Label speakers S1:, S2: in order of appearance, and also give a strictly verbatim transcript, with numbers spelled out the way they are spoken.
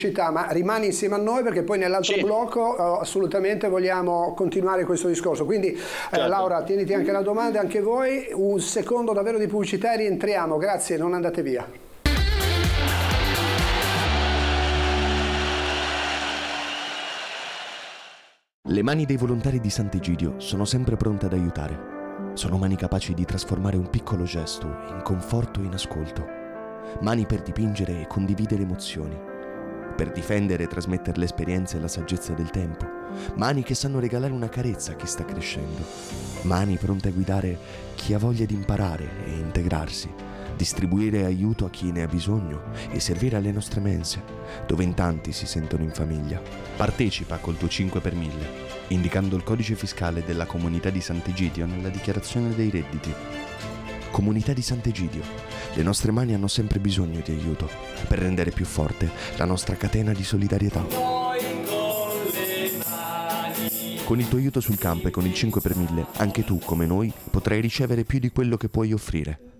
S1: Ma rimani insieme a noi perché poi nell'altro sì. blocco uh, assolutamente vogliamo continuare questo discorso, quindi certo. eh, Laura, tieniti anche la domanda, anche voi, un secondo davvero di pubblicità e rientriamo, grazie, non andate via.
S2: Le mani dei volontari di Sant'Egidio sono sempre pronte ad aiutare. Sono mani capaci di trasformare un piccolo gesto in conforto e in ascolto, mani per dipingere e condividere emozioni, per difendere e trasmettere le esperienze e la saggezza del tempo, mani che sanno regalare una carezza a chi sta crescendo, mani pronte a guidare chi ha voglia di imparare e integrarsi, distribuire aiuto a chi ne ha bisogno e servire alle nostre mense, dove in tanti si sentono in famiglia. Partecipa col tuo cinque per mille, indicando il codice fiscale della Comunità di Sant'Egidio nella dichiarazione dei redditi. Comunità di Sant'Egidio, le nostre mani hanno sempre bisogno di aiuto per rendere più forte la nostra catena di solidarietà. Con il tuo aiuto sul campo e con il cinque per mille, anche tu, come noi, potrai ricevere più di quello che puoi offrire.